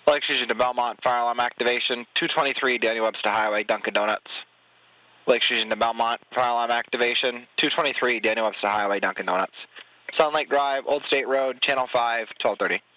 Lakes Region to Belmont, fire alarm activation, 223 Daniel Webster Highway, Dunkin' Donuts. Lakes Region to Belmont, fire alarm activation, 223 Daniel Webster Highway, Dunkin' Donuts. Sun Lake Drive, Old State Road, Channel 5, 1230.